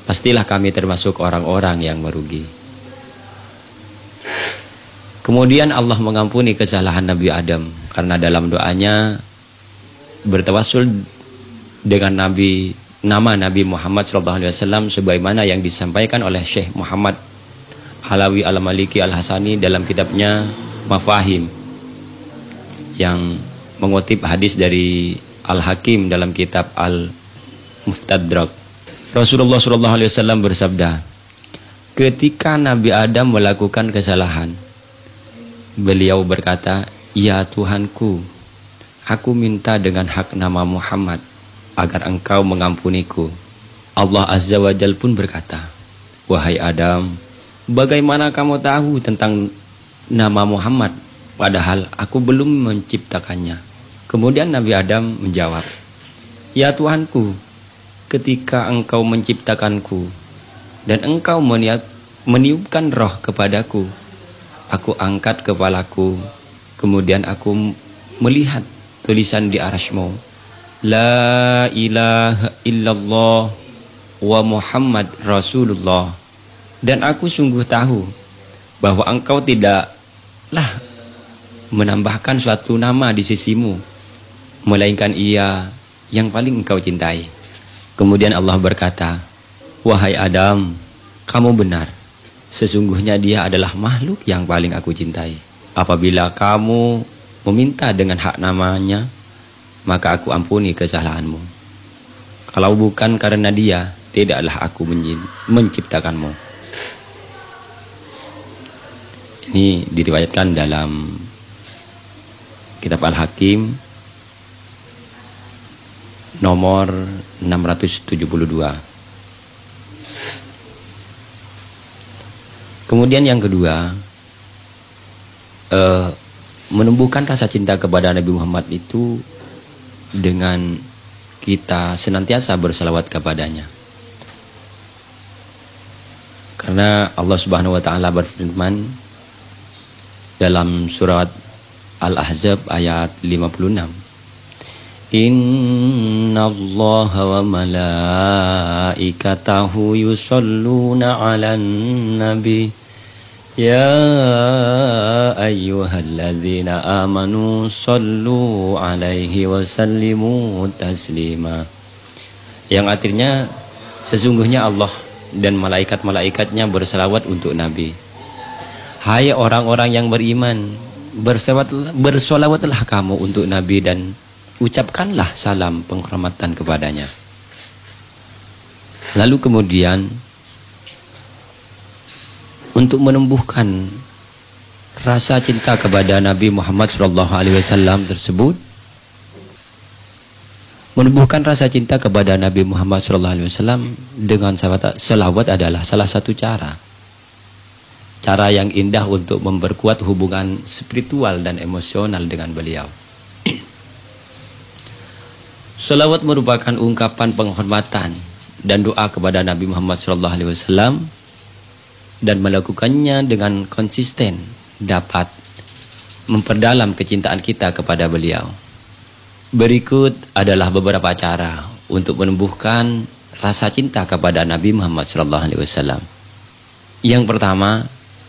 pastilah kami termasuk orang-orang yang merugi. Kemudian Allah mengampuni kesalahan Nabi Adam karena dalam doanya bertawassul dengan nama Nabi Muhammad SAW sebagaimana yang disampaikan oleh Syekh Muhammad Alawi Al-Maliki Al-Hasani dalam kitabnya Mafahim yang mengutip hadis dari Al-Hakim dalam kitab Al-Muftadrak. Rasulullah SAW bersabda, ketika Nabi Adam melakukan kesalahan, beliau berkata, ya Tuhanku, aku minta dengan hak nama Muhammad agar engkau mengampuniku. Allah Azza wa Jalla pun berkata, wahai Adam, bagaimana kamu tahu tentang nama Muhammad padahal aku belum menciptakannya? Kemudian Nabi Adam menjawab, ya Tuhanku, ketika engkau menciptakanku dan engkau meniupkan roh kepadaku, aku angkat kepalaku, kemudian aku melihat tulisan di arasmu, la ilaha illallah wa Muhammad Rasulullah, dan aku sungguh tahu bahwa engkau tidaklah menambahkan suatu nama di sisimu melainkan ia yang paling engkau cintai. Kemudian Allah berkata, wahai Adam, kamu benar, sesungguhnya dia adalah makhluk yang paling aku cintai. Apabila kamu meminta dengan hak namanya, maka aku ampuni kesalahanmu. Kalau bukan karena dia, tidaklah aku menciptakanmu. Ini diriwayatkan dalam kitab Al-Hakim nomor 672. Kemudian yang kedua, menumbuhkan rasa cinta kepada Nabi Muhammad itu dengan kita senantiasa bersalawat kepadanya. Karena Allah Subhanahu wa taala berfirman dalam surat Al-Ahzab ayat 56, Inna Allah wa malaikatahu yusalluna ala nabi ya ayyuhalladzina amanu sallu alaihi wa sallimu taslima, yang artinya sesungguhnya Allah dan malaikat-malaikatnya berselawat untuk Nabi. Hai orang-orang yang beriman, bersolawatlah kamu untuk Nabi dan ucapkanlah salam penghormatan kepadanya. Lalu kemudian untuk menumbuhkan rasa cinta kepada Nabi Muhammad SAW tersebut, menumbuhkan rasa cinta kepada Nabi Muhammad SAW dengan salawat adalah salah satu cara yang indah untuk memperkuat hubungan spiritual dan emosional dengan beliau. Salawat merupakan ungkapan penghormatan dan doa kepada Nabi Muhammad SAW, dan melakukannya dengan konsisten dapat memperdalam kecintaan kita kepada beliau. Berikut adalah beberapa cara untuk menumbuhkan rasa cinta kepada Nabi Muhammad SAW. Yang pertama,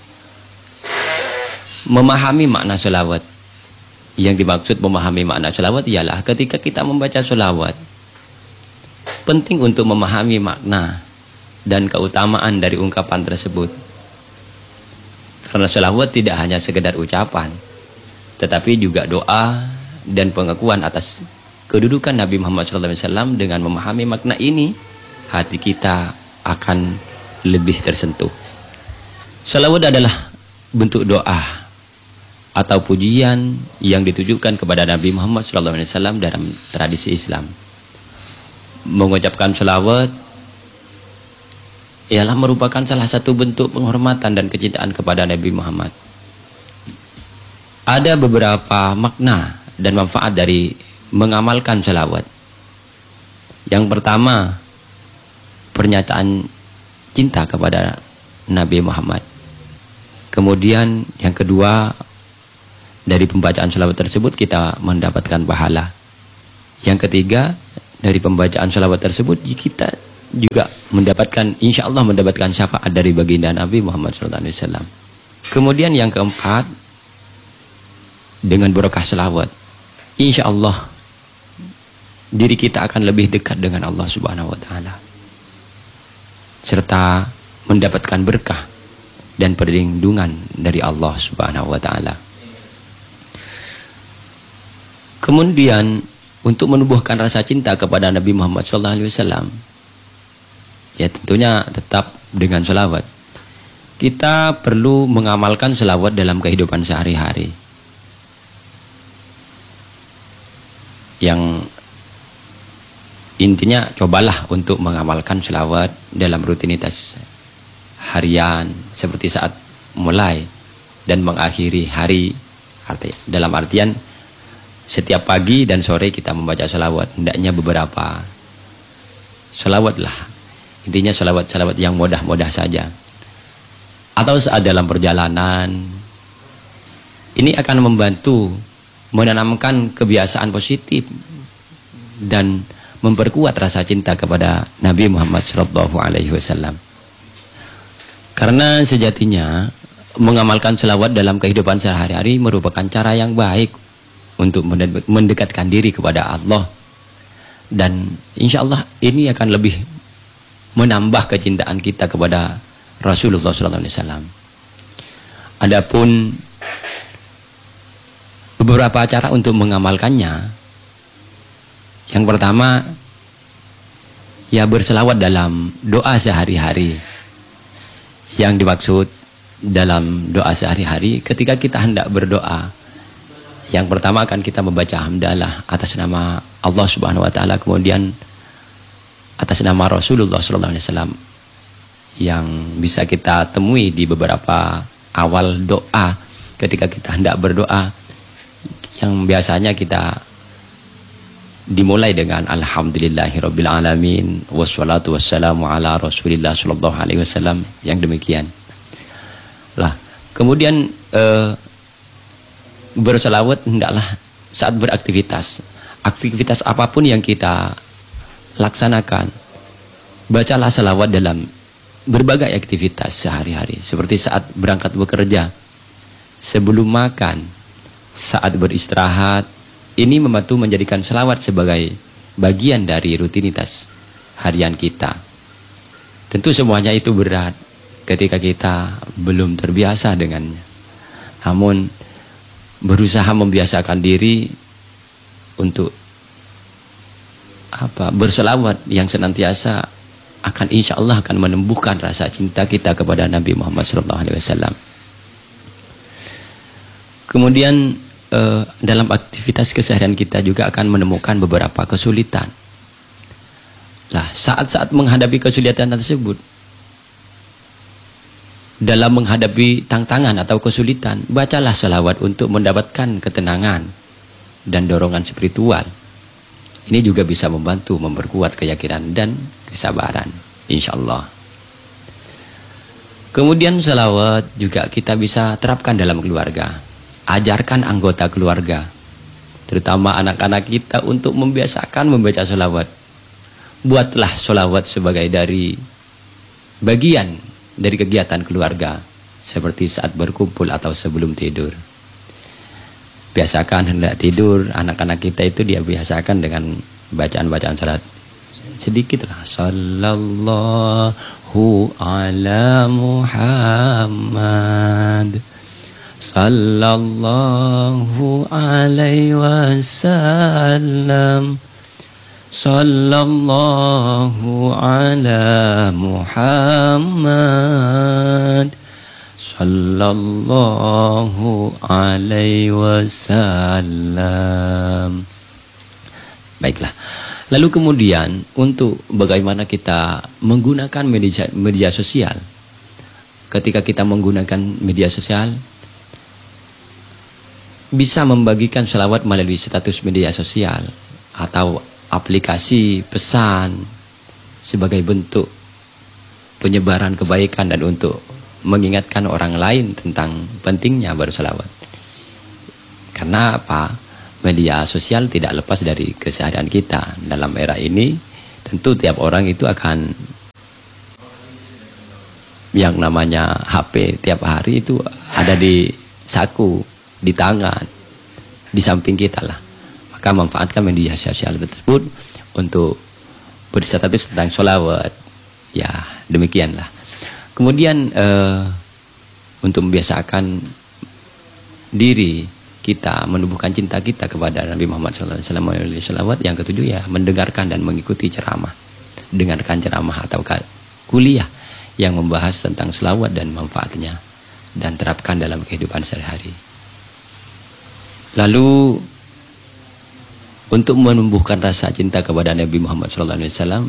memahami makna salawat. Yang dimaksud memahami makna salawat ialah ketika kita membaca salawat, penting untuk memahami makna dan keutamaan dari ungkapan tersebut. Karena salawat tidak hanya sekedar ucapan, tetapi juga doa dan pengakuan atas kedudukan Nabi Muhammad SAW. Dengan memahami makna ini, hati kita akan lebih tersentuh. Salawat adalah bentuk doa atau pujian yang ditujukan kepada Nabi Muhammad SAW dalam tradisi Islam. Mengucapkan salawat ialah merupakan salah satu bentuk penghormatan dan kecintaan kepada Nabi Muhammad. Ada beberapa makna dan manfaat dari mengamalkan salawat. Yang pertama, pernyataan cinta kepada Nabi Muhammad. Kemudian yang kedua, dari pembacaan salawat tersebut kita mendapatkan pahala. Yang ketiga, dari pembacaan salawat tersebut kita juga mendapatkan, insya Allah mendapatkan syafaat dari baginda Nabi Muhammad SAW. Kemudian yang keempat, dengan berkah selawat, insya Allah diri kita akan lebih dekat dengan Allah Subhanahu Wa Taala, serta mendapatkan berkah dan perlindungan dari Allah Subhanahu Wa Taala. Kemudian untuk menumbuhkan rasa cinta kepada Nabi Muhammad SAW, ya tentunya tetap dengan selawat. Kita perlu mengamalkan selawat dalam kehidupan sehari-hari. Yang intinya cobalah untuk mengamalkan selawat dalam rutinitas harian, seperti saat mulai dan mengakhiri hari. Dalam artian setiap pagi dan sore kita membaca selawat, hendaknya beberapa selawat lah. Intinya selawat-selawat yang mudah-mudah saja. Atau saat dalam perjalanan, ini akan membantu menanamkan kebiasaan positif dan memperkuat rasa cinta kepada Nabi Muhammad SAW. Karena sejatinya mengamalkan selawat dalam kehidupan sehari-hari merupakan cara yang baik untuk mendekatkan diri kepada Allah, dan insya Allah ini akan lebih menambah kecintaan kita kepada Rasulullah SAW. Adapun beberapa cara untuk mengamalkannya, yang pertama, ya berselawat dalam doa sehari-hari. Yang dimaksud dalam doa sehari-hari, ketika kita hendak berdoa, yang pertama akan kita membaca hamdalah atas nama Allah Subhanahu Wa Taala, kemudian atas nama Rasulullah SAW, yang bisa kita temui di beberapa awal doa ketika kita hendak berdoa, yang biasanya kita dimulai dengan alhamdulillahirabbil alamin wassalatu wassalamu ala Rasulillah sallallahu alaihi wasallam, yang demikian. Lah, kemudian berselawat hendaklah saat beraktivitas. Aktivitas apapun yang kita laksanakan, bacalah selawat dalam berbagai aktivitas sehari-hari, seperti saat berangkat bekerja, sebelum makan, saat beristirahat. Ini membantu menjadikan selawat sebagai bagian dari rutinitas harian kita. Tentu semuanya itu berat ketika kita belum terbiasa dengannya. Namun berusaha membiasakan diri untuk berselawat yang senantiasa akan insya Allah akan menumbuhkan rasa cinta kita kepada Nabi Muhammad SAW. Kemudian dalam aktivitas keseharian kita juga akan menemukan beberapa kesulitan. Lah, saat-saat menghadapi kesulitan tersebut, dalam menghadapi tantangan atau kesulitan, bacalah selawat untuk mendapatkan ketenangan dan dorongan spiritual. Ini juga bisa membantu memperkuat keyakinan dan kesabaran, insya Allah. Kemudian selawat juga kita bisa terapkan dalam keluarga. Ajarkan anggota keluarga, terutama anak-anak kita, untuk membiasakan membaca selawat. Buatlah selawat sebagai dari bagian dari kegiatan keluarga, seperti saat berkumpul atau sebelum tidur. Biasakan hendak tidur, anak-anak kita itu dia biasakan dengan bacaan-bacaan salat. Sedikitlah, sallallahu ala Muhammad, sallallahu alaihi wasallam, sallallahu ala Muhammad, sallallahu alaihi wasallam. Baiklah. Lalu kemudian untuk bagaimana kita menggunakan media sosial. Ketika kita menggunakan media sosial, bisa membagikan selawat melalui status media sosial atau aplikasi pesan sebagai bentuk penyebaran kebaikan dan untuk mengingatkan orang lain tentang pentingnya berselawat. Karena apa? Media sosial tidak lepas dari keseharian kita. Dalam era ini tentu tiap orang itu akan yang namanya HP tiap hari itu ada di saku, di tangan, di samping kita lah. Maka manfaatkan media sosial tersebut untuk berstatus tentang sholawat. Ya, demikianlah. Kemudian untuk membiasakan diri kita, menumbuhkan cinta kita kepada Nabi Muhammad SAW melalui sholawat. Yang ketujuh ya, mendengarkan dan mengikuti ceramah. Dengarkan ceramah atau kuliah yang membahas tentang sholawat dan manfaatnya, dan terapkan dalam kehidupan sehari-hari. Lalu untuk menumbuhkan rasa cinta kepada Nabi Muhammad SAW,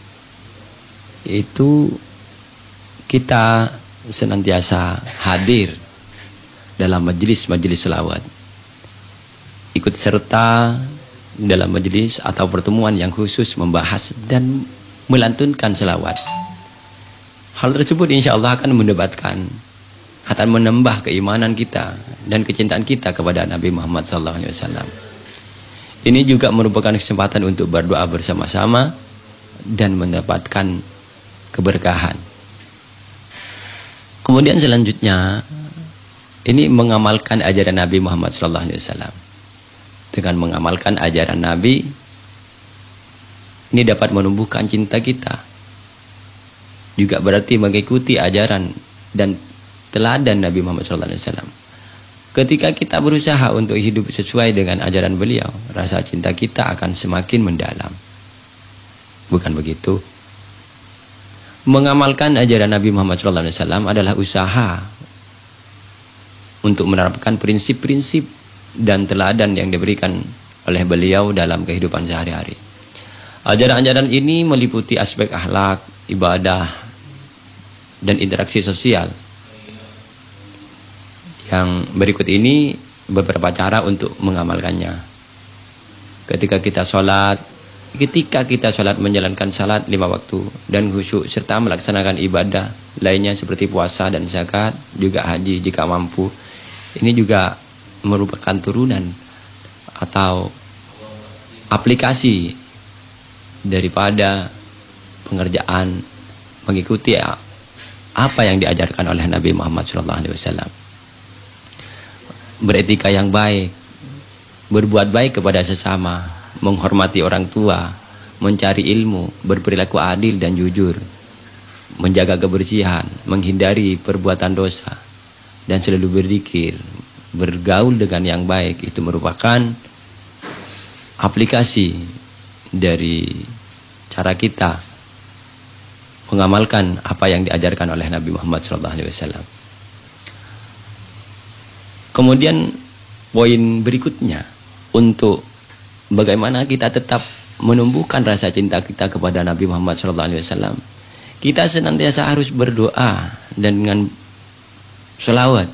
itu kita senantiasa hadir dalam majelis-majelis sholawat, ikut serta dalam majelis atau pertemuan yang khusus membahas dan melantunkan sholawat. Hal tersebut insya Allah akan akan menambah keimanan kita dan kecintaan kita kepada Nabi Muhammad SAW. Ini juga merupakan kesempatan untuk berdoa bersama-sama dan mendapatkan keberkahan. Kemudian selanjutnya, ini mengamalkan ajaran Nabi Muhammad SAW. Dengan mengamalkan ajaran Nabi, ini dapat menumbuhkan cinta kita. Juga berarti mengikuti ajaran dan teladan Nabi Muhammad SAW. Ketika kita berusaha untuk hidup sesuai dengan ajaran beliau, rasa cinta kita akan semakin mendalam. Bukan begitu? Mengamalkan ajaran Nabi Muhammad SAW adalah usaha untuk menerapkan prinsip-prinsip dan teladan yang diberikan oleh beliau dalam kehidupan sehari-hari. Ajaran-ajaran ini meliputi aspek akhlak, ibadah, dan interaksi sosial. Yang berikut ini beberapa cara untuk mengamalkannya. Ketika kita sholat menjalankan salat 5 waktu dan khusyuk serta melaksanakan ibadah lainnya seperti puasa dan zakat, juga haji jika mampu. Ini juga merupakan turunan atau aplikasi daripada pengerjaan mengikuti apa yang diajarkan oleh Nabi Muhammad SAW. Beretika yang baik, berbuat baik kepada sesama, menghormati orang tua, mencari ilmu, berperilaku adil dan jujur, menjaga kebersihan, menghindari perbuatan dosa, dan selalu berzikir, bergaul dengan yang baik. Itu merupakan aplikasi dari cara kita mengamalkan apa yang diajarkan oleh Nabi Muhammad SAW. Kemudian poin berikutnya untuk bagaimana kita tetap menumbuhkan rasa cinta kita kepada Nabi Muhammad SAW. Kita senantiasa harus berdoa dan dengan sholawat.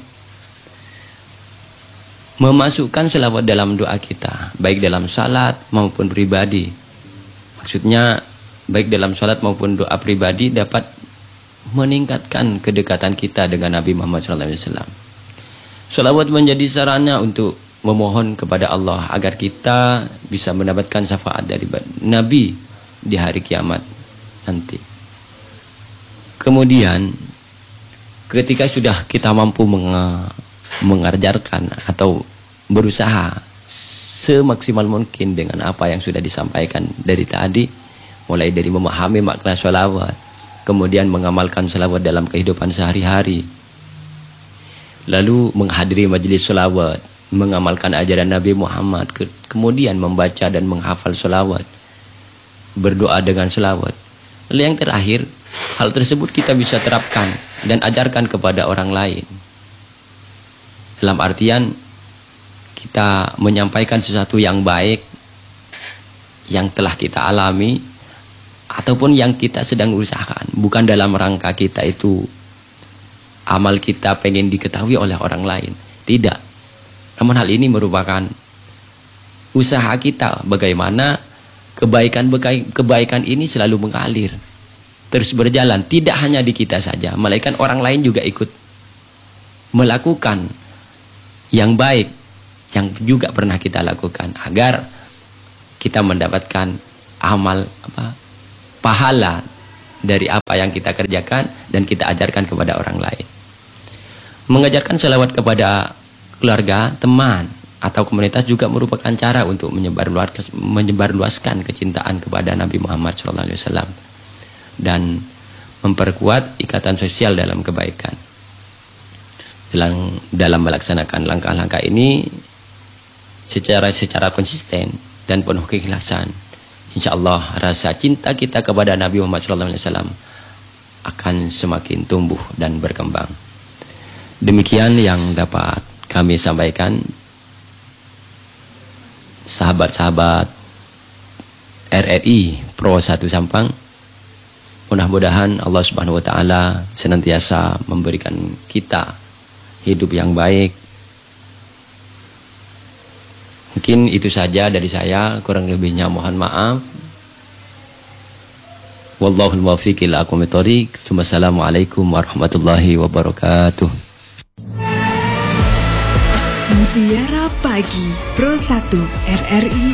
Memasukkan sholawat dalam doa kita, baik dalam salat maupun pribadi. Maksudnya, baik dalam salat maupun doa pribadi dapat meningkatkan kedekatan kita dengan Nabi Muhammad SAW. Sholawat menjadi sarana untuk memohon kepada Allah agar kita bisa mendapatkan syafaat dari Nabi di hari kiamat nanti. Kemudian ketika sudah kita mampu mengajarkan atau berusaha semaksimal mungkin dengan apa yang sudah disampaikan dari tadi, mulai dari memahami makna sholawat, kemudian mengamalkan sholawat dalam kehidupan sehari-hari, lalu menghadiri majelis sholawat, mengamalkan ajaran Nabi Muhammad, kemudian membaca dan menghafal sholawat, berdoa dengan sholawat. Lalu yang terakhir, hal tersebut kita bisa terapkan dan ajarkan kepada orang lain. Dalam artian kita menyampaikan sesuatu yang baik yang telah kita alami ataupun yang kita sedang usahakan, bukan dalam rangka kita itu amal kita pengen diketahui oleh orang lain, tidak. Namun hal ini merupakan usaha kita bagaimana kebaikan ini selalu mengalir, terus berjalan, tidak hanya di kita saja, melainkan orang lain juga ikut melakukan yang baik yang juga pernah kita lakukan, agar kita mendapatkan amal pahala dari apa yang kita kerjakan dan kita ajarkan kepada orang lain. Mengajarkan selawat kepada keluarga, teman, atau komunitas juga merupakan cara untuk menyebarluaskan kecintaan kepada Nabi Muhammad SAW dan memperkuat ikatan sosial dalam kebaikan. Dalam melaksanakan langkah-langkah ini secara konsisten dan penuh keikhlasan, insya Allah rasa cinta kita kepada Nabi Muhammad SAW akan semakin tumbuh dan berkembang. Demikian yang dapat kami sampaikan, sahabat-sahabat RRI Pro 1 Sampang. Mudah-mudahan Allah Subhanahu wa taala senantiasa memberikan kita hidup yang baik. Mungkin itu saja dari saya, kurang lebihnya mohon maaf. Wallahul muwaffiq ila aqwamit thoriq. Wassalamualaikum warahmatullahi wabarakatuh. Mutiara Pagi Pro 1 RRI